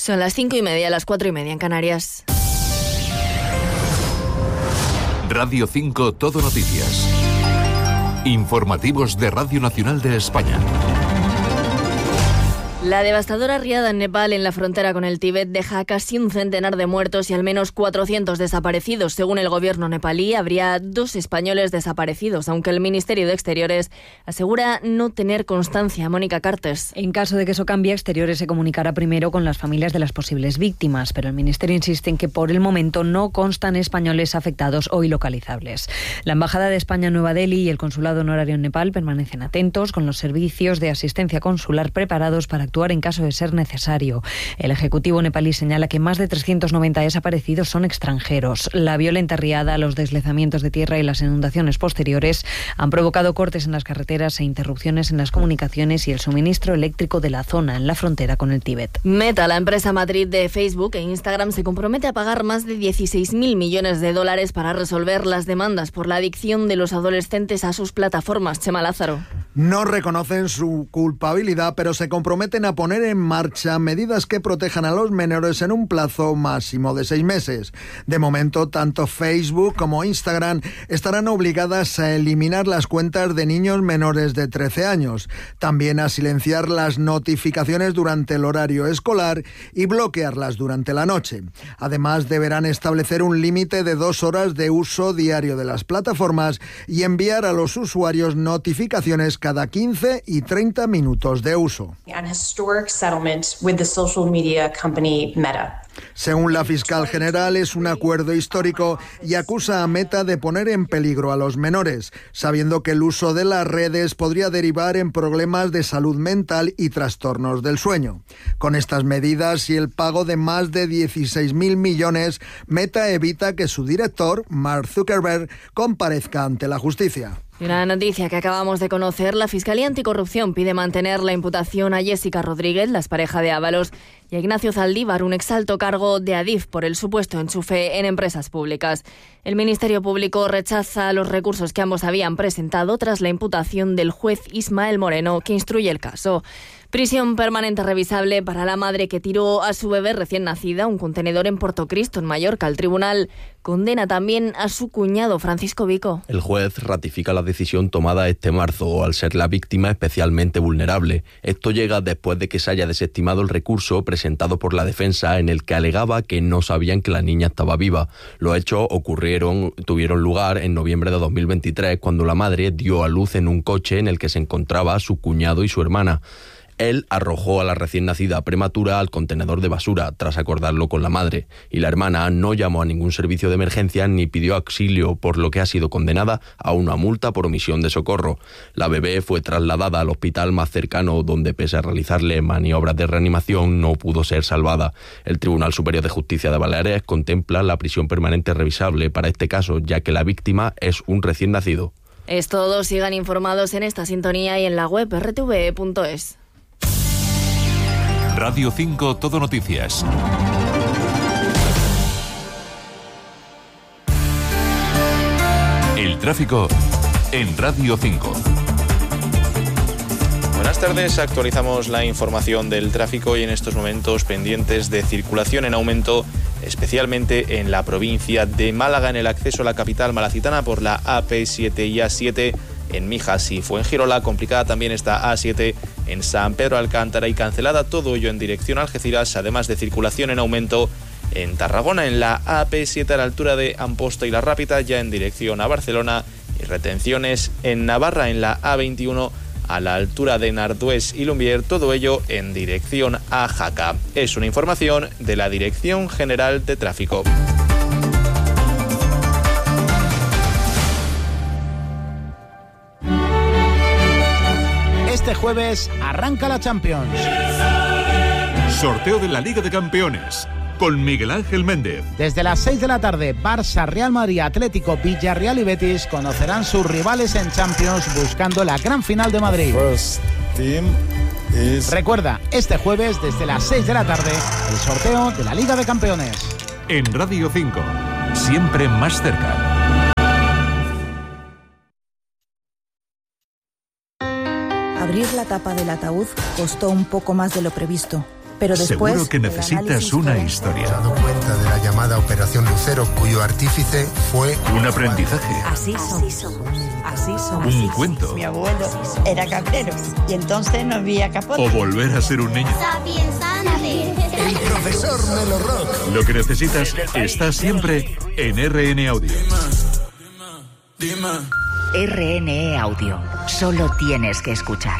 Son las 5:30, las 4:30 en Canarias. Radio 5 Todo Noticias. Informativos de Radio Nacional de España. La devastadora riada en Nepal, en la frontera con el Tíbet, deja casi un centenar de muertos y al menos 400 desaparecidos. Según el gobierno nepalí, habría 2 españoles desaparecidos, aunque el Ministerio de Exteriores asegura no tener constancia. Mónica Cartes. En caso de que eso cambie, Exteriores se comunicará primero con las familias de las posibles víctimas, pero el Ministerio insiste en que por el momento no constan españoles afectados o ilocalizables. La Embajada de España en Nueva Delhi y el Consulado Honorario en Nepal permanecen atentos, con los servicios de asistencia consular preparados para actuar en caso de ser necesario. El Ejecutivo nepalí señala que más de 390 desaparecidos son extranjeros. La violenta riada, los deslizamientos de tierra y las inundaciones posteriores han provocado cortes en las carreteras e interrupciones en las comunicaciones y el suministro eléctrico de la zona en la frontera con el Tíbet. Meta, la empresa matriz de Facebook e Instagram, se compromete a pagar más de 16.000 millones de dólares para resolver las demandas por la adicción de los adolescentes a sus plataformas. Chema Lázaro. No reconocen su culpabilidad, pero se comprometen a poner en marcha medidas que protejan a los menores en un plazo máximo de 6 meses. De momento, tanto Facebook como Instagram estarán obligadas a eliminar las cuentas de niños menores de 13 años, también a silenciar las notificaciones durante el horario escolar y bloquearlas durante la noche. Además, deberán establecer un límite de 2 horas de uso diario de las plataformas y enviar a los usuarios notificaciones cada 15 y 30 minutos de uso. Según la fiscal general, es un acuerdo histórico y acusa a Meta de poner en peligro a los menores, sabiendo que el uso de las redes podría derivar en problemas de salud mental y trastornos del sueño. Con estas medidas y el pago de más de 16.000 millones, Meta evita que su director, Mark Zuckerberg, comparezca ante la justicia. Una noticia que acabamos de conocer: la Fiscalía Anticorrupción pide mantener la imputación a Jessica Rodríguez, la expareja de Ábalos, y a Ignacio Zaldívar, un exalto cargo de Adif, por el supuesto enchufe en empresas públicas. El Ministerio Público rechaza los recursos que ambos habían presentado tras la imputación del juez Ismael Moreno, que instruye el caso. Prisión permanente revisable para la madre que tiró a su bebé recién nacida a un contenedor en Portocristo, en Mallorca. El tribunal condena también a su cuñado, Francisco Vico. El juez ratifica la decisión tomada este marzo, al ser la víctima especialmente vulnerable. Esto llega después de que se haya desestimado el recurso presentado por la defensa, en el que alegaba que no sabían que la niña estaba viva. Los hechos tuvieron lugar en noviembre de 2023, cuando la madre dio a luz en un coche en el que se encontraba su cuñado y su hermana. Él arrojó a la recién nacida prematura al contenedor de basura, tras acordarlo con la madre, y la hermana no llamó a ningún servicio de emergencia ni pidió auxilio, por lo que ha sido condenada a una multa por omisión de socorro. La bebé fue trasladada al hospital más cercano, donde, pese a realizarle maniobras de reanimación, no pudo ser salvada. El Tribunal Superior de Justicia de Baleares contempla la prisión permanente revisable para este caso, ya que la víctima es un recién nacido. Es todo. Sigan informados en esta sintonía y en la web rtve.es. Radio 5 Todo Noticias. El tráfico en Radio 5. Buenas tardes, actualizamos la información del tráfico y en estos momentos pendientes de circulación en aumento, especialmente en la provincia de Málaga, en el acceso a la capital malacitana por la AP7 y A7 en Mijas y Fuengirola. Complicada también esta A7 en San Pedro Alcántara y cancelada todo ello en dirección a Algeciras, además de circulación en aumento en Tarragona, en la AP7 a la altura de Amposta y La Rápita, ya en dirección a Barcelona, y retenciones en Navarra en la A21 a la altura de Nardués y Lumbier, todo ello en dirección a Jaca. Es una información de la Dirección General de Tráfico. Este jueves arranca la Champions. Sorteo de la Liga de Campeones con Miguel Ángel Méndez. Desde las 6 de la tarde, Barça, Real Madrid, Atlético, Villarreal y Betis conocerán sus rivales en Champions, buscando la gran final de Madrid. Recuerda, este jueves desde las 6 de la tarde, el sorteo de la Liga de Campeones. En Radio 5, siempre más cerca. Abrir la tapa del ataúd costó un poco más de lo previsto. pero después... Seguro que necesitas una historia. He dado cuenta de la llamada Operación Lucero, cuyo artífice fue... Un aprendizaje. Así somos. Un cuento. Mi abuelo era cabrero y entonces no había capote. O volver a ser un niño. El profesor Melo Rock. Lo que necesitas está siempre en RN Audio. RNE Audio. Solo tienes que escuchar.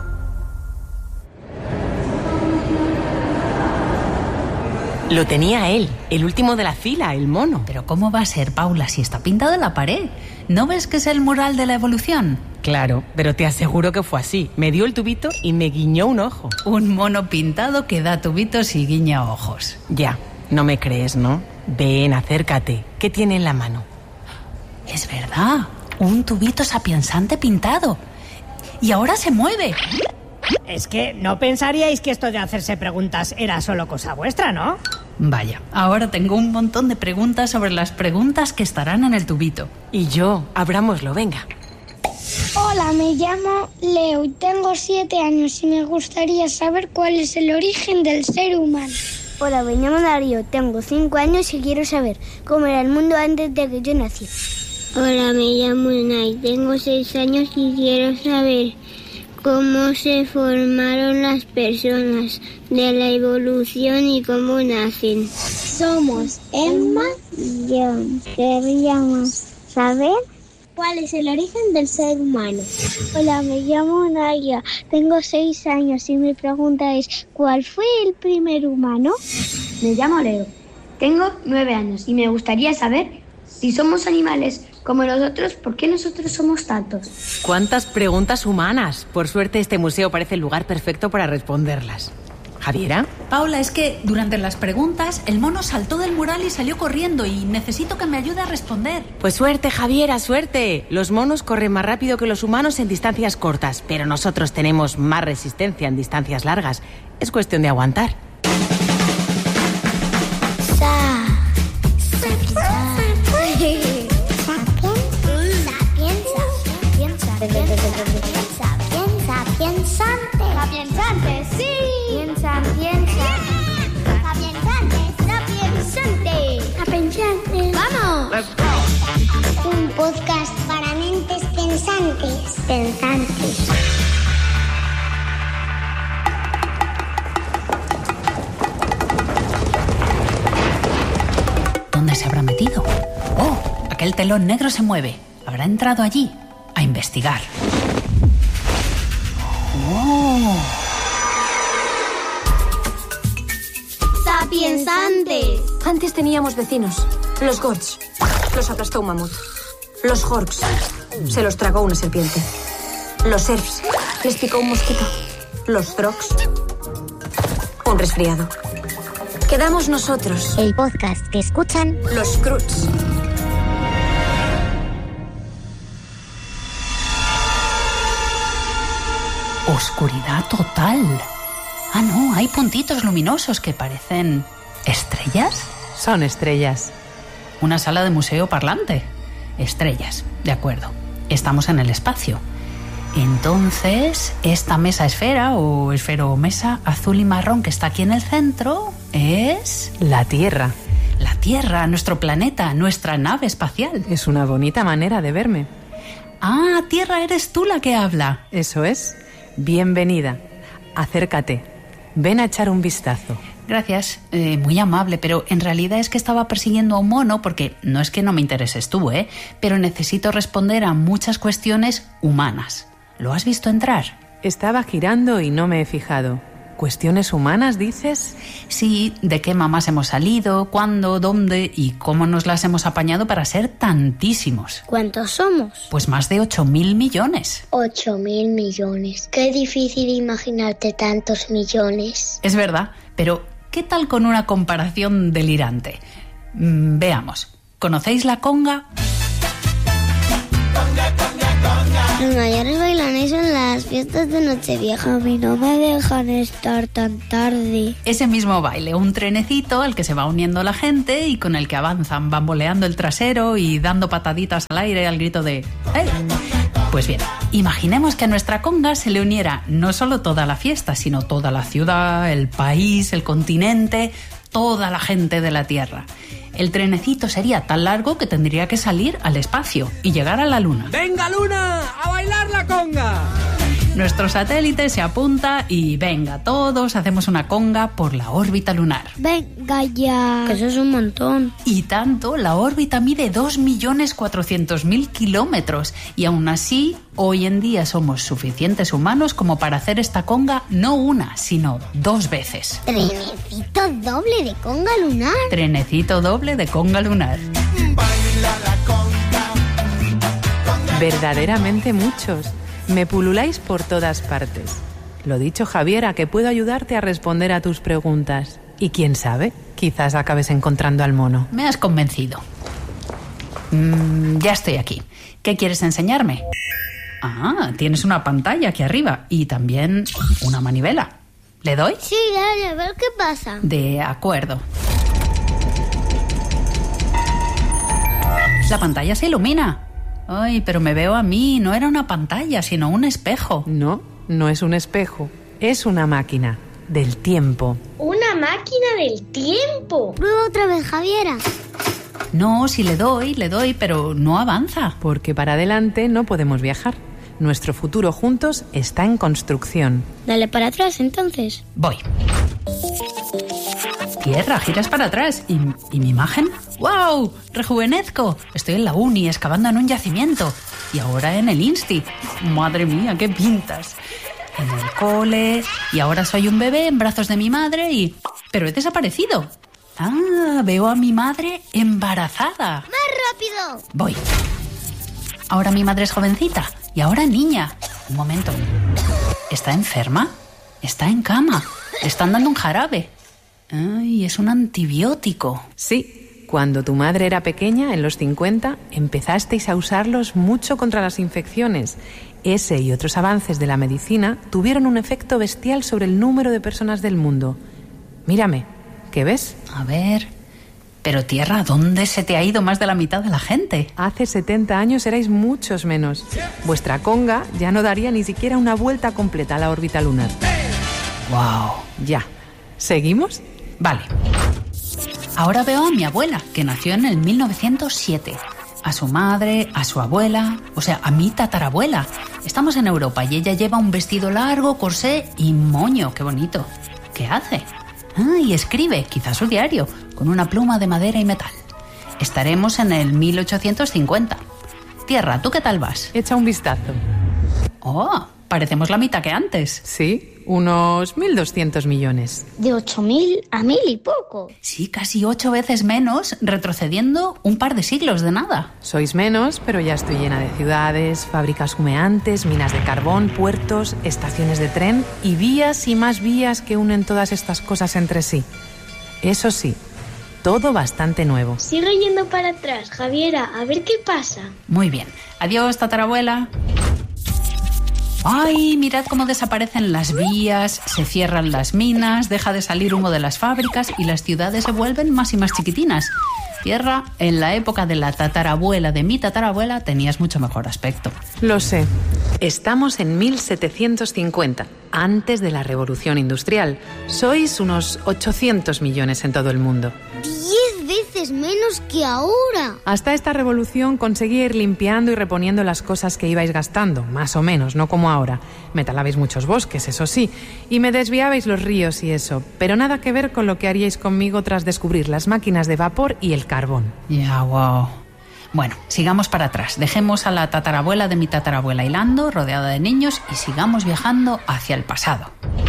Lo tenía él, el último de la fila, el mono. Pero ¿cómo va a ser, Paula, si está pintado en la pared? ¿No ves que es el mural de la evolución? Claro, pero te aseguro que fue así. Me dio el tubito y me guiñó un ojo. Un mono pintado que da tubitos y guiña ojos. Ya, no me crees, ¿no? Ven, acércate. ¿Qué tiene en la mano? Es verdad, un tubito sapiensante pintado. Y ahora se mueve. Es que no pensaríais que esto de hacerse preguntas era solo cosa vuestra, ¿no? Vaya, ahora tengo un montón de preguntas sobre las preguntas que estarán en el tubito. Y yo, abrámoslo, venga. Hola, me llamo Leo y tengo 7 años y me gustaría saber cuál es el origen del ser humano. Hola, me llamo Darío, tengo 5 años y quiero saber cómo era el mundo antes de que yo naciera. Hola, me llamo Unai, tengo 6 años y quiero saber cómo se formaron las personas, de la evolución y cómo nacen. Somos Emma y John. Queríamos saber cuál es el origen del ser humano. Hola, me llamo Naya, tengo 6 años y mi pregunta es, ¿cuál fue el primer humano? Me llamo Leo, tengo 9 años y me gustaría saber si somos animales como nosotros, ¿por qué nosotros somos tantos? ¿Cuántas preguntas humanas? Por suerte este museo parece el lugar perfecto para responderlas. ¿Javiera? Paula, es que durante las preguntas el mono saltó del mural y salió corriendo y necesito que me ayude a responder. Pues suerte, Javiera, suerte. Los monos corren más rápido que los humanos en distancias cortas, pero nosotros tenemos más resistencia en distancias largas. Es cuestión de aguantar. Sapiensantes, sí. Sapiensantes. ¡Vamos! Let's go. Un podcast para mentes pensantes. ¿Dónde se habrá metido? ¡Oh! Aquel telón negro se mueve. ¿Habrá entrado allí? A investigar. ¡Oh! Sapiensantes. Antes teníamos vecinos. Los Gorts. Los aplastó un mamut. Los Horks. Se los tragó una serpiente. Los Serfs. Les picó un mosquito. Los Throgs. Un resfriado. Quedamos nosotros. El podcast que escuchan los Croods. Oscuridad total. Ah, no, hay puntitos luminosos que parecen... ¿estrellas? Son estrellas. Una sala de museo parlante. Estrellas, de acuerdo. Estamos en el espacio. Entonces, esta mesa esfera o esferomesa azul y marrón que está aquí en el centro es... la Tierra. La Tierra, nuestro planeta, nuestra nave espacial. Es una bonita manera de verme. Ah, Tierra, eres tú la que habla. Eso es. Bienvenida. Acércate. Ven a echar un vistazo. Gracias, muy amable, pero en realidad es que estaba persiguiendo a un mono porque no es que no me intereses tú, pero necesito responder a muchas cuestiones humanas. ¿Lo has visto entrar? Estaba girando y no me he fijado. ¿Cuestiones humanas, dices? Sí, de qué mamás hemos salido, cuándo, dónde y cómo nos las hemos apañado para ser tantísimos. ¿Cuántos somos? Pues más de 8.000 millones. 8.000 millones. Qué difícil imaginarte tantos millones. Es verdad, pero ¿qué tal con una comparación delirante? Veamos. ¿Conocéis la conga? Los mayores bailan eso en las fiestas de Nochevieja. A mí no me dejan estar tan tarde. Ese mismo baile, un trenecito al que se va uniendo la gente y con el que avanzan, bamboleando el trasero y dando pataditas al aire al grito de ¡hey! Pues Pues bien, imaginemos que a nuestra conga se le uniera no solo toda la fiesta, sino toda la ciudad, el país, el continente, toda la gente de la Tierra. El trenecito sería tan largo que tendría que salir al espacio y llegar a la Luna. ¡Venga, Luna! ¡A bailar la conga! Nuestro satélite se apunta y venga, todos hacemos una conga por la órbita lunar. Venga ya. Que eso es un montón. Y tanto, la órbita mide 2.400.000 kilómetros y aún así, hoy en día somos suficientes humanos como para hacer esta conga no una, sino 2 veces. ¿Trenecito doble de conga lunar? Trenecito doble de conga lunar. Baila la conga. Verdaderamente muchos. Me pululáis por todas partes. Lo dicho, Javiera, que puedo ayudarte a responder a tus preguntas. Y quién sabe, quizás acabes encontrando al mono. Me has convencido. Ya estoy aquí. ¿Qué quieres enseñarme? Ah, tienes una pantalla aquí arriba y también una manivela. ¿Le doy? Sí, dale, a ver qué pasa. De acuerdo. La pantalla se ilumina. Ay, pero me veo a mí. No era una pantalla, sino un espejo. No, no es un espejo. Es una máquina del tiempo. ¿Una máquina del tiempo? Prueba otra vez, Javiera. No, si le doy, pero no avanza. Porque para adelante no podemos viajar. Nuestro futuro juntos está en construcción. Dale para atrás, entonces. Voy. Tierra, giras para atrás. ¿Y mi imagen? ¡Wow! ¡Rejuvenezco! Estoy en la uni, excavando en un yacimiento. Y ahora en el Insti. ¡Madre mía, qué pintas! En el cole. Y ahora soy un bebé en brazos de mi madre y... ¡Pero he desaparecido! ¡Ah! Veo a mi madre embarazada. ¡Más rápido! Voy. Ahora mi madre es jovencita. Y ahora niña. Un momento. ¿Está enferma? Está en cama. Le están dando un jarabe. ¡Ay! Es un antibiótico. Sí. Cuando tu madre era pequeña, en los 50, empezasteis a usarlos mucho contra las infecciones. Ese y otros avances de la medicina tuvieron un efecto bestial sobre el número de personas del mundo. Mírame, ¿qué ves? A ver... Pero Tierra, ¿dónde se te ha ido más de la mitad de la gente? Hace 70 años erais muchos menos. Vuestra conga ya no daría ni siquiera una vuelta completa a la órbita lunar. ¡Wow! Ya. ¿Seguimos? Vale. Ahora veo a mi abuela, que nació en el 1907. A su madre, a su abuela, o sea, a mi tatarabuela. Estamos en Europa y ella lleva un vestido largo, corsé y moño. ¡Qué bonito! ¿Qué hace? Ah, y escribe, quizás su diario, con una pluma de madera y metal. Estaremos en el 1850. Tierra, ¿tú qué tal vas? Echa un vistazo. Oh, parecemos la mitad que antes. Sí, unos 1.200 millones. De 8.000 a 1.000 y poco. Sí, casi 8 veces menos, retrocediendo un par de siglos de nada. Sois menos, pero ya estoy llena de ciudades, fábricas humeantes, minas de carbón, puertos, estaciones de tren y vías y más vías que unen todas estas cosas entre sí. Eso sí, todo bastante nuevo. Sigo yendo para atrás, Javiera, a ver qué pasa. Muy bien. Adiós, tatarabuela. ¡Ay! Mirad cómo desaparecen las vías, se cierran las minas, deja de salir humo de las fábricas y las ciudades se vuelven más y más chiquitinas. Tierra, en la época de la tatarabuela de mi tatarabuela tenías mucho mejor aspecto. Lo sé. Estamos en 1750, antes de la Revolución Industrial. Sois unos 800 millones en todo el mundo. 10 veces menos que ahora. Hasta esta revolución conseguí ir limpiando y reponiendo las cosas que ibais gastando, más o menos, no como ahora. Me talabais muchos bosques, eso sí, y me desviabais los ríos y eso, pero nada que ver con lo que haríais conmigo tras descubrir las máquinas de vapor y el carbón. Ya, wow. Bueno, sigamos para atrás. Dejemos a la tatarabuela de mi tatarabuela hilando, rodeada de niños, y sigamos viajando hacia el pasado.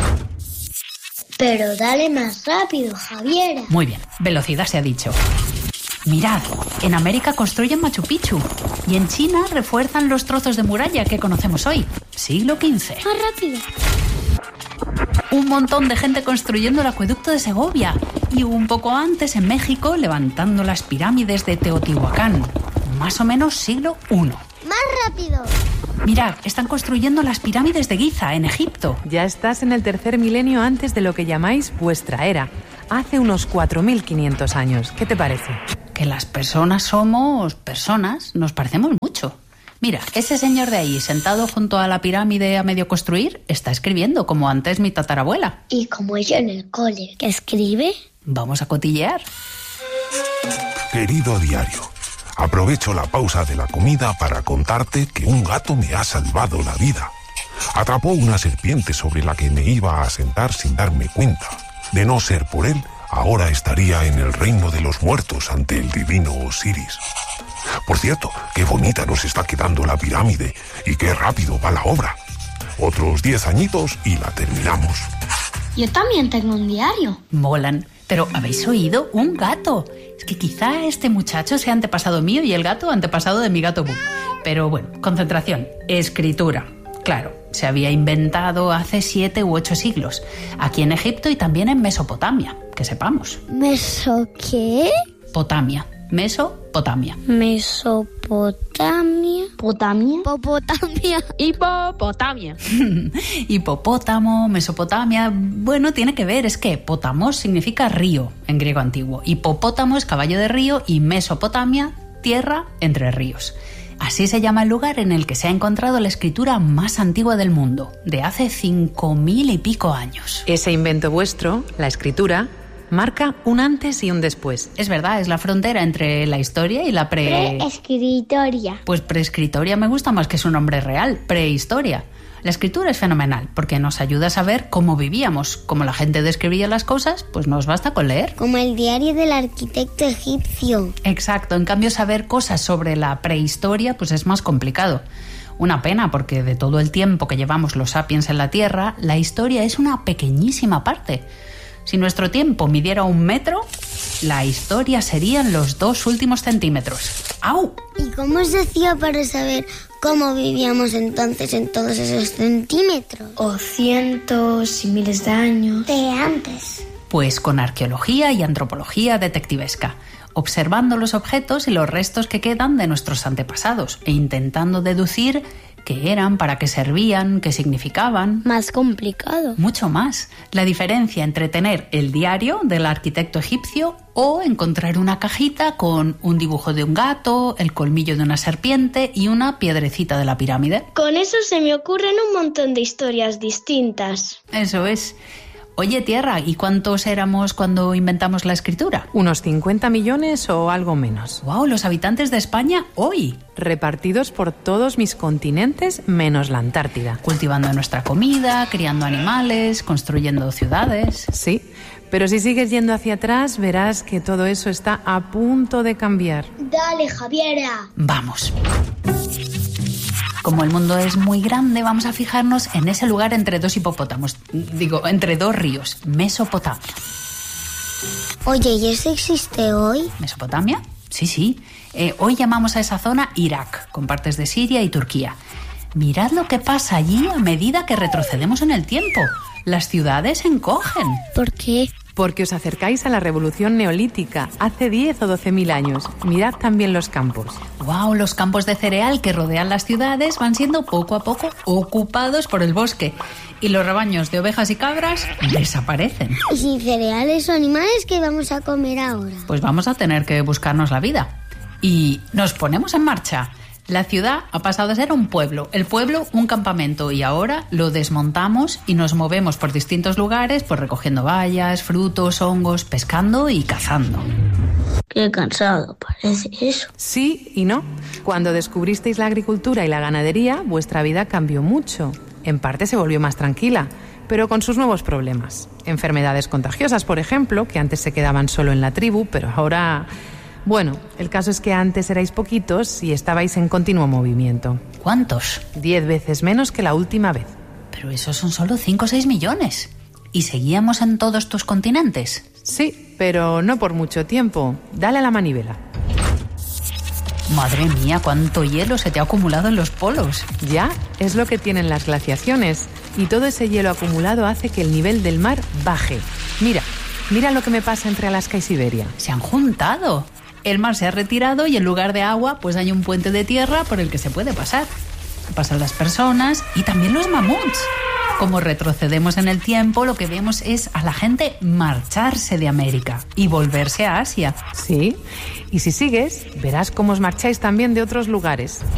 Pero dale más rápido, Javiera. Muy bien, velocidad se ha dicho. Mirad, en América construyen Machu Picchu y en China refuerzan los trozos de muralla que conocemos hoy, siglo XV. Más rápido. Un montón de gente construyendo el acueducto de Segovia y un poco antes en México levantando las pirámides de Teotihuacán, más o menos siglo I. Más rápido. Mirad, están construyendo las pirámides de Giza en Egipto. Ya estás en el 3er milenio antes de lo que llamáis vuestra era, hace unos 4.500 años. ¿Qué te parece? Que las personas somos personas, nos parecemos mucho. Mira, ese señor de ahí, sentado junto a la pirámide a medio construir, está escribiendo, como antes mi tatarabuela. Y como ella en el cole. ¿Qué escribe? Vamos a cotillear. Querido diario, aprovecho la pausa de la comida para contarte que un gato me ha salvado la vida. Atrapó una serpiente sobre la que me iba a sentar sin darme cuenta. De no ser por él, ahora estaría en el reino de los muertos ante el divino Osiris. Por cierto, qué bonita nos está quedando la pirámide y qué rápido va la obra. Otros 10 añitos y la terminamos. Yo también tengo un diario. Molan. Pero, ¿habéis oído? ¡Un gato! Es que quizá este muchacho sea antepasado mío y el gato antepasado de mi gato Boo. Pero bueno, concentración. Escritura. Claro, se había inventado hace 7 u 8 siglos. Aquí en Egipto y también en Mesopotamia, que sepamos. ¿Meso qué? Potamia. Mesopotamia. Mesopotamia. ¿Potamia? Popotamia. Hipopotamia. Hipopótamo, Mesopotamia. Bueno, tiene que ver, es que potamos significa río en griego antiguo. Hipopótamo es caballo de río y Mesopotamia, tierra entre ríos. Así se llama el lugar en el que se ha encontrado la escritura más antigua del mundo, de hace 5.000 y pico años. Ese invento vuestro, la escritura, marca un antes y un después. Es verdad, es la frontera entre la historia y la Preescritoria. Pues preescritoria me gusta más que su nombre real, prehistoria. La escritura es fenomenal porque nos ayuda a saber cómo vivíamos. Como la gente describía las cosas, pues nos basta con leer. Como el diario del arquitecto egipcio. Exacto, en cambio saber cosas sobre la prehistoria pues es más complicado. Una pena porque de todo el tiempo que llevamos los sapiens en la Tierra, la historia es una pequeñísima parte. Si nuestro tiempo midiera 1 metro, la historia serían los 2 últimos centímetros. ¡Au! ¿Y cómo se hacía para saber cómo vivíamos entonces en todos esos centímetros? O cientos y miles de años. De antes. Pues con arqueología y antropología detectivesca, observando los objetos y los restos que quedan de nuestros antepasados e intentando deducir qué eran, para qué servían, qué significaban. Más complicado. Mucho más. La diferencia entre tener el diario del arquitecto egipcio o encontrar una cajita con un dibujo de un gato, el colmillo de una serpiente y una piedrecita de la pirámide. Con eso se me ocurren un montón de historias distintas. Eso es. Oye, Tierra, ¿y cuántos éramos cuando inventamos la escritura? ¿Unos 50 millones o algo menos? ¡Wow! Los habitantes de España hoy. Repartidos por todos mis continentes menos la Antártida. Cultivando nuestra comida, criando animales, construyendo ciudades. Sí, pero si sigues yendo hacia atrás verás que todo eso está a punto de cambiar. Dale, Javiera. Vamos. Como el mundo es muy grande, vamos a fijarnos en ese lugar entre 2 hipopótamos. Digo, entre 2 ríos. Mesopotamia. Oye, ¿y eso existe hoy? ¿Mesopotamia? Sí. Hoy llamamos a esa zona Irak, con partes de Siria y Turquía. Mirad lo que pasa allí a medida que retrocedemos en el tiempo. Las ciudades se encogen. ¿Por qué? Porque os acercáis a la revolución neolítica, hace 10 o 12.000 años. Mirad también los campos. ¡Wow! Los campos de cereal que rodean las ciudades van siendo poco a poco ocupados por el bosque. Y los rebaños de ovejas y cabras desaparecen. ¿Y sin cereales o animales qué vamos a comer ahora? Pues vamos a tener que buscarnos la vida. Y nos ponemos en marcha. La ciudad ha pasado a ser un pueblo, el pueblo un campamento y ahora lo desmontamos y nos movemos por distintos lugares pues recogiendo bayas, frutos, hongos, pescando y cazando. Qué cansado parece eso. Sí y no. Cuando descubristeis la agricultura y la ganadería, vuestra vida cambió mucho. En parte se volvió más tranquila, pero con sus nuevos problemas. Enfermedades contagiosas, por ejemplo, que antes se quedaban solo en la tribu, pero ahora... Bueno, el caso es que antes erais poquitos y estabais en continuo movimiento. ¿Cuántos? 10 veces menos que la última vez. Pero esos son solo 5 o 6 millones. ¿Y seguíamos en todos tus continentes? Sí, pero no por mucho tiempo. Dale a la manivela. Madre mía, cuánto hielo se te ha acumulado en los polos. Ya, es lo que tienen las glaciaciones. Y todo ese hielo acumulado hace que el nivel del mar baje. Mira lo que me pasa entre Alaska y Siberia. Se han juntado. El mar se ha retirado y en lugar de agua pues hay un puente de tierra por el que se puede pasar. Pasan las personas y también los mamuts. Como retrocedemos en el tiempo, lo que vemos es a la gente marcharse de América y volverse a Asia. Sí, y si sigues, verás cómo os marcháis también de otros lugares.